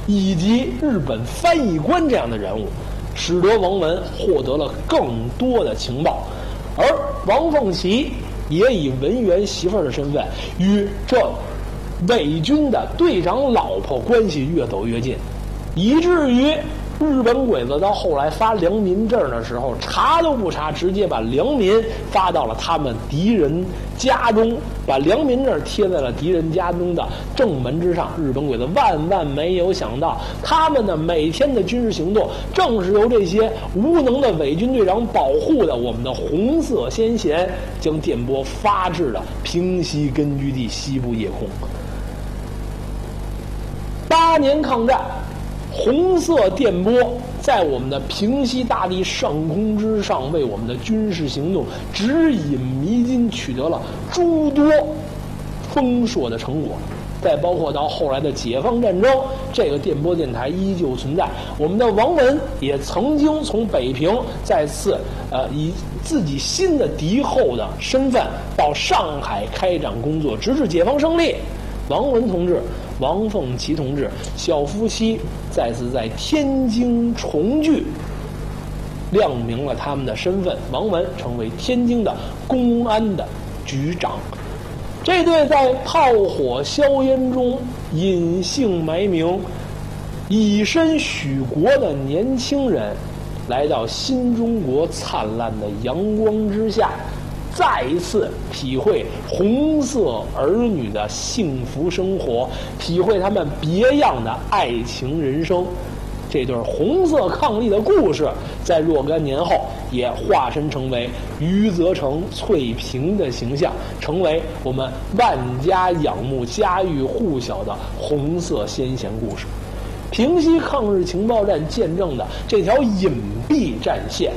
以及日本翻译官这样的人物，使得王文获得了更多的情报。而王凤岐也以文员媳妇儿的身份与这伪军的队长老婆关系越走越近，以至于日本鬼子到后来发良民证的时候，查都不查，直接把良民发到了他们敌人家中，把良民证贴在了敌人家中的正门之上。日本鬼子万万没有想到，他们的每天的军事行动，正是由这些无能的伪军队长保护的我们的红色先贤，将电波发至了平西根据地西部夜空。8年抗战，红色电波在我们的平西大地上空之上，为我们的军事行动指引迷津，取得了诸多丰硕的成果。再包括到后来的解放战争，这个电波电台依旧存在。我们的王文也曾经从北平再次以自己新的敌后的身份到上海开展工作，直至解放胜利。王文同志、王凤岐同志小夫妻再次在天津重聚，亮明了他们的身份。王文成为天津的公安的局长。这对在炮火硝烟中隐姓埋名、以身许国的年轻人，来到新中国灿烂的阳光之下，再一次体会红色儿女的幸福生活，体会他们别样的爱情人生。这对红色伉俪的故事，在若干年后也化身成为余则成、翠萍的形象，成为我们万家仰慕、家喻户晓的红色先贤故事。平西抗日情报站见证的这条隐蔽战线，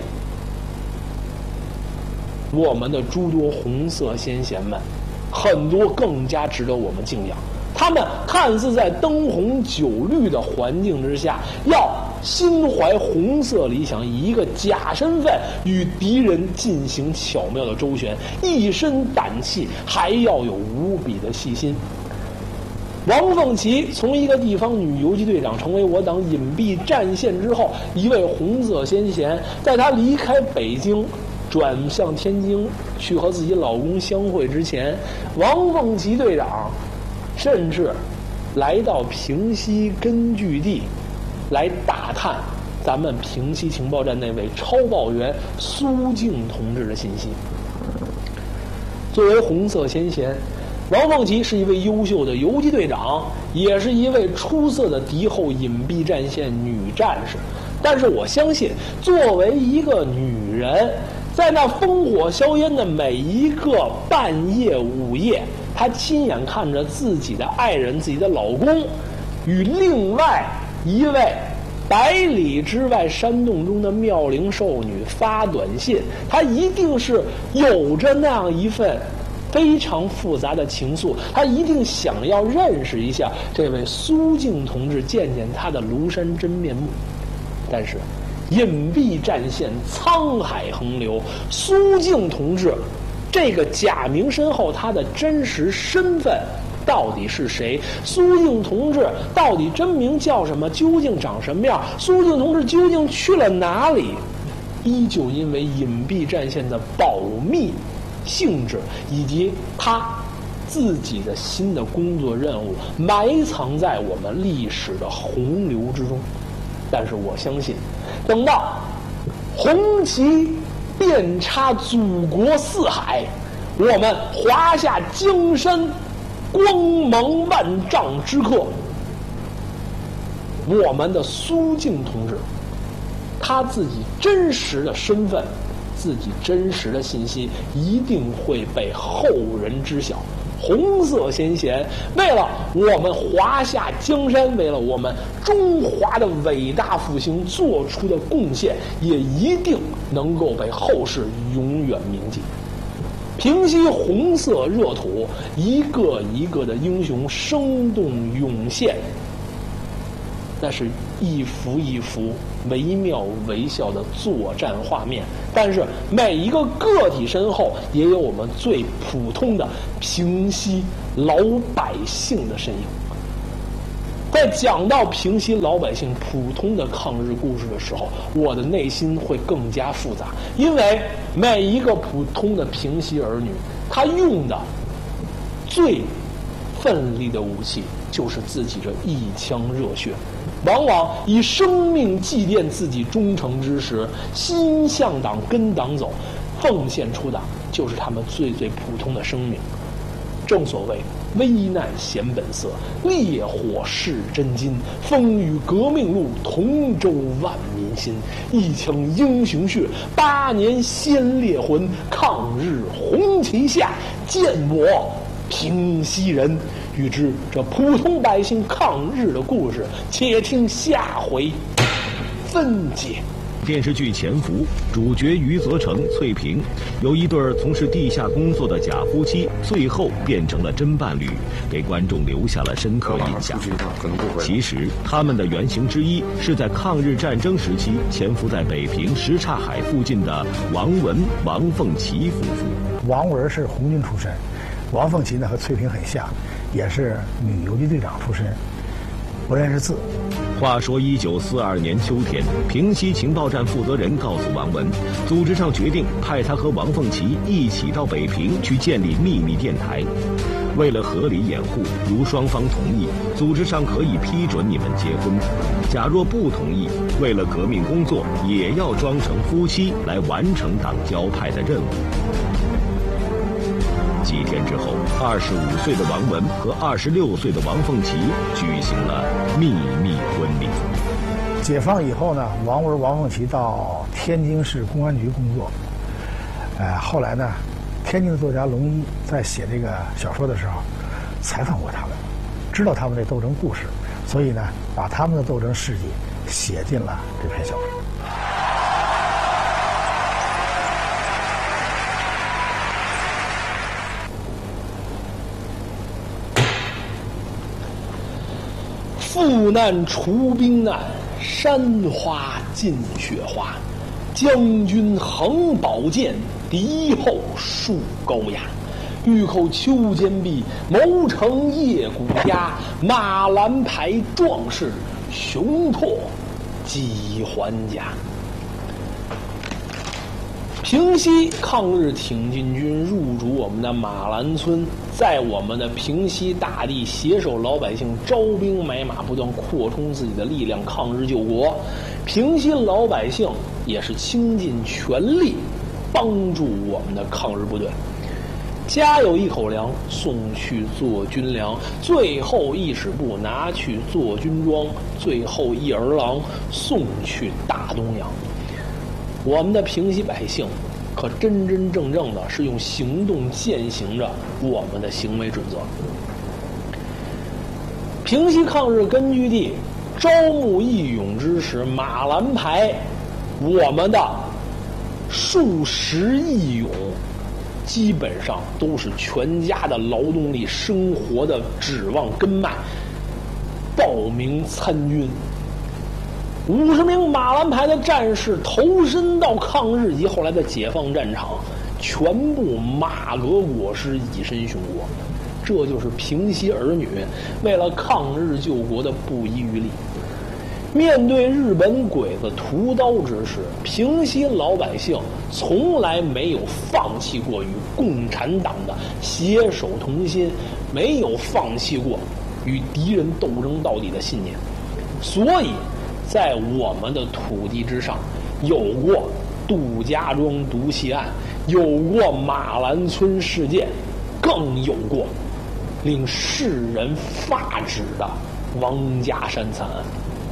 我们的诸多红色先贤们，很多更加值得我们敬仰。他们看似在灯红酒绿的环境之下，要心怀红色理想，以一个假身份与敌人进行巧妙的周旋，一身胆气，还要有无比的细心。王凤岐从一个地方女游击队长成为我党隐蔽战线之后一位红色先贤，在她离开北京转向天津去和自己老公相会之前，王凤岐队长甚至来到平西根据地来打探咱们平西情报站那位超报员苏静同志的信息。作为红色先贤，王凤岐是一位优秀的游击队长，也是一位出色的敌后隐蔽战线女战士。但是我相信，作为一个女人，在那烽火硝烟的每一个半夜午夜，她亲眼看着自己的爱人、自己的老公与另外一位100里之外山洞中的妙龄少女发短信，她一定是有着那样一份非常复杂的情愫，她一定想要认识一下这位苏静同志，见见他的庐山真面目。但是隐蔽战线沧海横流，苏静同志这个假名身后，他的真实身份到底是谁？苏静同志到底真名叫什么？究竟长什么样？苏静同志究竟去了哪里？依旧因为隐蔽战线的保密性质以及他自己的新的工作任务，埋藏在我们历史的洪流之中。但是我相信，等到红旗遍插祖国四海，我们华夏江山光芒万丈之刻，我们的苏静同志他自己真实的身份、自己真实的信息一定会被后人知晓。红色先贤为了我们华夏江山，为了我们中华的伟大复兴做出的贡献，也一定能够被后世永远铭记。平西红色热土，一个一个的英雄生动涌现，那是一幅一幅惟妙惟肖的作战画面，但是每一个个体身后也有我们最普通的平西老百姓的身影。在在讲到平息老百姓普通的抗日故事的时候，我的内心会更加复杂，因为每一个普通的平西儿女，他用的最奋力的武器就是自己这一腔热血，往往以生命祭奠自己忠诚之时，心向党跟党走，奉献出的就是他们最普通的生命。正所谓危难显本色，烈火试真金，风雨革命路，同舟万民心。一腔英雄血，8年先烈魂，抗日红旗下，见我平西人。欲知这普通百姓抗日的故事，且听下回分解。 电视剧《潜伏》主角余则成、翠萍有一对从事地下工作的假夫妻，最后变成了真伴侣，给观众留下了深刻印象。其实他们的原型之一是在抗日战争时期潜伏在北平什刹海附近的王文、王凤岐夫妇。 王文是红军出身，王凤岐呢和翠萍很像，也是女游击队长出身，不认识字。 话说1942年秋天，平西情报站负责人告诉王文，组织上决定派他和王凤岐一起到北平去建立秘密电台。为了合理掩护，如双方同意，组织上可以批准你们结婚；假若不同意，为了革命工作，也要装成夫妻来完成党交派的任务。几天之后，25岁的王文和26岁的王凤岐举行了秘密婚礼。 解放以后呢，王文、王凤岐到天津市公安局工作。后来呢，天津的作家龙一在写这个小说的时候，采访过他们，知道他们的斗争故事，所以呢，把他们的斗争事迹写进了这篇小说。 赴难除兵难，山花尽雪花。将军横宝剑，敌后树高崖。玉口秋间壁，谋城夜谷鸦。马兰牌壮士，雄拓几还家。平西抗日挺进军入主我们的马兰村，在我们的平西大地携手老百姓招兵买马，不断扩充自己的力量，抗日救国。平西老百姓也是倾尽全力帮助我们的抗日部队。家有一口粮，送去做军粮；最后一尺布，拿去做军装；最后一儿郎，送去大东洋。我们的平西百姓可真正的是用行动践行着我们的行为准则。平西抗日根据地招募义勇之时，马兰牌我们的数十义勇基本上都是全家的劳动力生活的指望根脉，报名参军。50名马兰牌的战士投身到抗日及后来的解放战场，全部马革裹尸，以身殉国。这就是平西儿女为了抗日救国的不遗余力。面对日本鬼子屠刀之时，平西老百姓从来没有放弃过与共产党的携手同心，没有放弃过与敌人斗争到底的信念。所以在我们的土地之上，有过杜家庄毒气案，有过马兰村事件，更有过令世人发指的王家山惨案。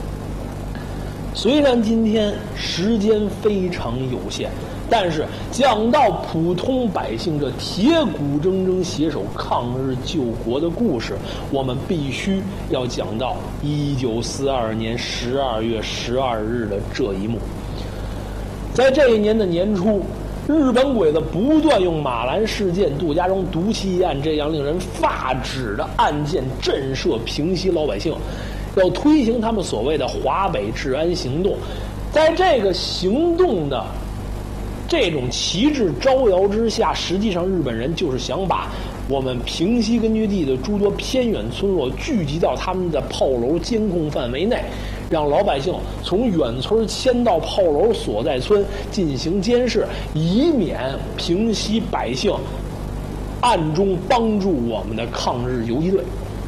虽然今天时间非常有限，但是讲到普通百姓这铁骨铮铮携手抗日救国的故事，我们必须要讲到1942年12月12日的这一幕。在这一年的年初，日本鬼子不断用马兰事件、杜家庄毒气案这样令人发指的案件震慑平西老百姓，要推行他们所谓的华北治安行动。在这个行动的这种旗帜招摇之下，实际上日本人就是想把我们平西根据地的诸多偏远村落聚集到他们的炮楼监控范围内，让老百姓从远村迁到炮楼所在村进行监视，以免平西百姓暗中帮助我们的抗日游击队。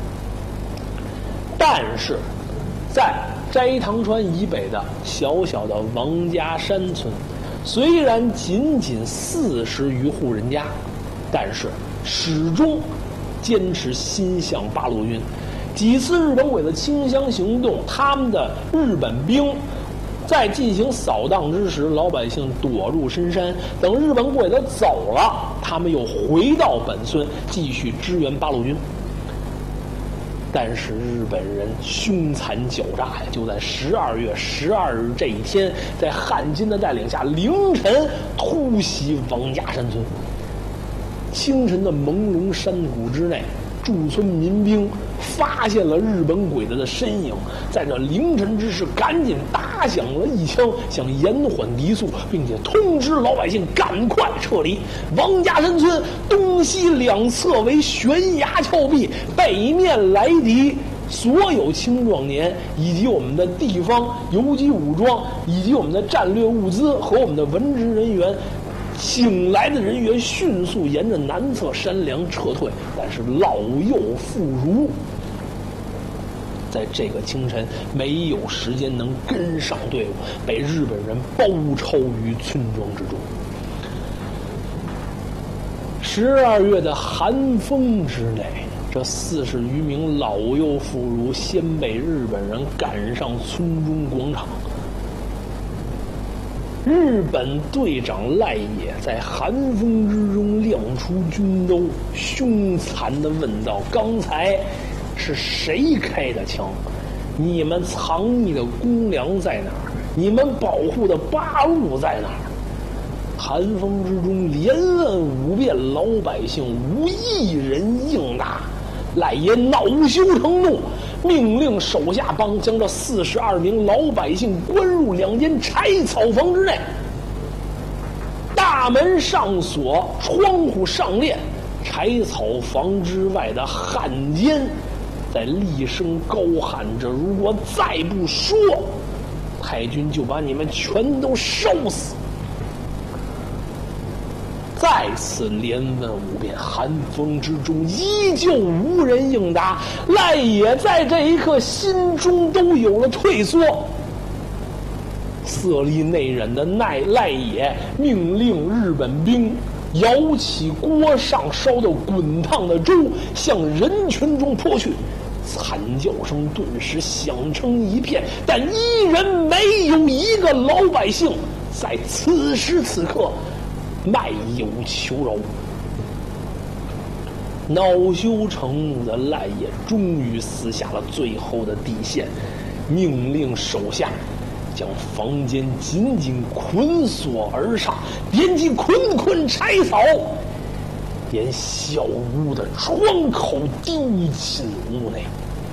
但是在斋堂川以北的小小的王家山村，虽然仅仅40余户人家，但是始终坚持心向八路军。几次日本鬼子清乡行动，他们的日本兵在进行扫荡之时，老百姓躲入深山，等日本鬼子走了，他们又回到本村继续支援八路军。但是日本人凶残狡诈呀！就在12月12日这一天，在汉奸的带领下，凌晨突袭王家山村。清晨的朦胧山谷之内，驻村民兵发现了日本鬼子的身影，在这凌晨之时，赶紧打响了一枪，想延缓敌速，并且通知老百姓赶快撤离。王家山村东西两侧为悬崖峭壁，北面来敌所有青壮年以及我们的地方游击武装，以及我们的战略物资和我们的文职人员。请来的人员迅速沿着南侧山梁撤退，但是老幼妇孺在这个清晨没有时间能跟上队伍，被日本人包抄于村庄之中。12月的寒风之内，这40余名老幼妇孺先被日本人赶上村中广场。日本队长赖野在寒风之中亮出军刀，凶残地问道：“刚才是谁开的枪？你们藏匿的公粮在哪儿？你们保护的八路在哪儿？”寒风之中连问5遍，老百姓无一人应答。赖野恼羞成怒，命令手下帮将这42名老百姓关入2间柴草房之内，大门上锁，窗户上链。柴草房之外的汉奸在厉声高喊着：“如果再不说，太君就把你们全都烧死！”再次连问5遍，寒风之中依旧无人应答。赖野在这一刻心中都有了退缩。色厉内荏的赖野命令日本兵舀起锅上烧得滚烫的粥，向人群中泼去。惨叫声顿时响成一片，但依然没有一个老百姓在此时此刻卖友求饶。恼羞成怒的赖野终于撕下了最后的底线，命令手下将房间紧紧捆锁而上，点起捆捆柴草，沿小屋的窗口丢进屋内。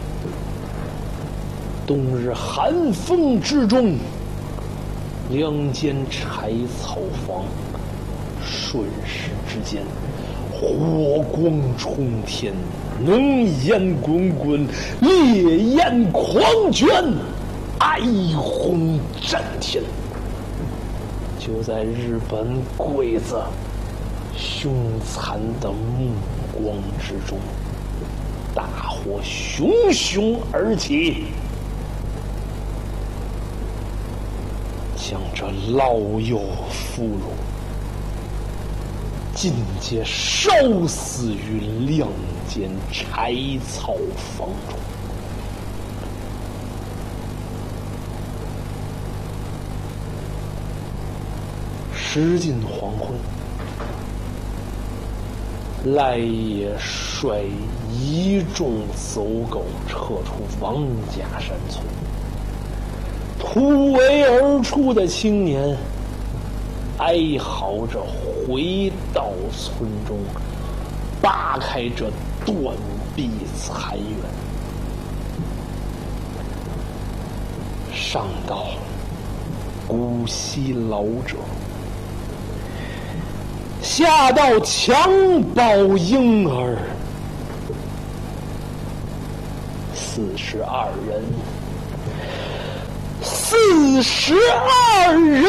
冬日寒风之中，2间柴草房瞬时之间火光冲天，浓烟滚滚，烈焰狂卷，哀鸿震天。就在日本鬼子凶残的目光之中，大火熊熊而起，将这老幼妇孺尽皆烧死于2间柴草房中。时近黄昏，赖野率1众走狗撤出王家山村。突围而出的青年哀嚎着回到村中，扒开这断壁残垣，上道古稀老者， 下到襁褓婴儿，42人，42人